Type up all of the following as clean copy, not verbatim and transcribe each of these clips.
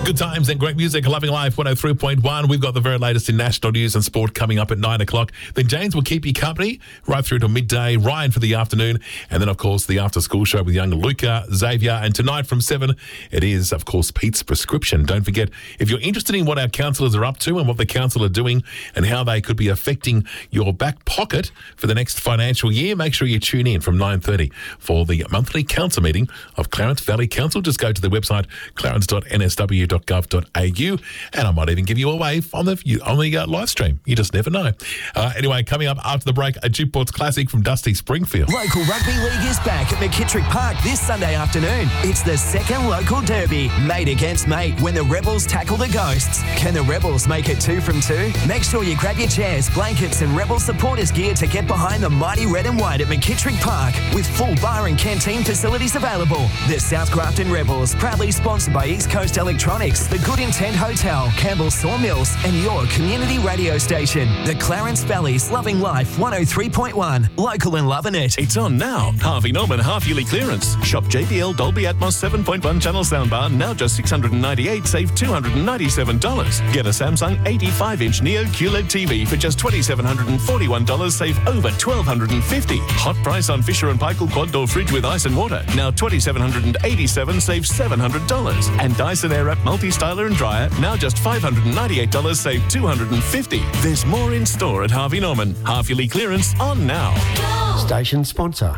Good times and great music. Loving Life 103.1. We've got the very latest in national news and sport coming up at 9 o'clock. Then James will keep you company right through to midday. Ryan for the afternoon. And then, of course, the after-school show with young Luca, Xavier. And tonight from 7, it is, of course, Pete's Prescription. Don't forget, if you're interested in what our counsellors are up to and what the council are doing and how they could be affecting your back pocket for the next financial year, make sure you tune in from 9:30 for the monthly council meeting of Clarence Valley Council. Just go to the website, clarence.nsw.gov.au, and I might even give you away on the live stream. You just never know. Anyway, coming up after the break, a Jukebox classic from Dusty Springfield. Local Rugby League is back at McKittrick Park this Sunday afternoon. It's the second local derby, mate against mate, when the Rebels tackle the Ghosts. Can the Rebels make it 2 from 2? Make sure you grab your chairs, blankets and Rebel supporters gear to get behind the mighty red and white at McKittrick Park, with full bar and canteen facilities available. The South Grafton Rebels, proudly sponsored by East Coast Electronics, the Good Intent Hotel, Campbell Sawmills and your community radio station. The Clarence Valley's Loving Life 103.1. Local and loving it. It's on now. Harvey Norman half-yearly clearance. Shop JBL Dolby Atmos 7.1 channel soundbar, now just $698, save $297. Get a Samsung 85-inch Neo QLED TV for just $2,741, save over $1,250. Hot price on Fisher & Paykel quad door fridge with ice and water, now $2,787, save $700. And Dyson Airwrap multi-styler and dryer, now just $598, save $250. There's more in store at Harvey Norman. Half-yearly clearance on now. Station sponsor.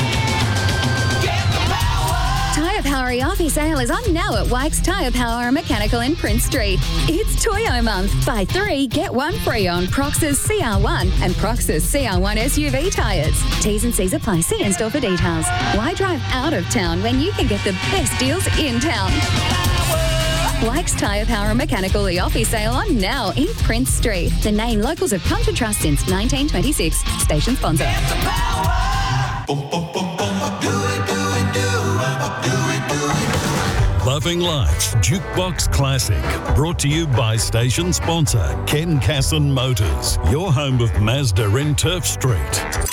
Tyre Power Yaffie sale is on now at Wykes Tyre Power Mechanical in Prince Street. It's Toyo month. Buy 3, get 1 free on Proxys CR1 and Proxys CR1 SUV tyres. T's and C's apply. See in store for details. Why drive out of town when you can get the best deals in town? Wykes Tyre Power Mechanical Yaffie sale on now in Prince Street. The name locals have come to trust since 1926. Station sponsor. Loving Life's Jukebox Classic, brought to you by station sponsor Ken Casson Motors, your home of Mazda in Turf Street.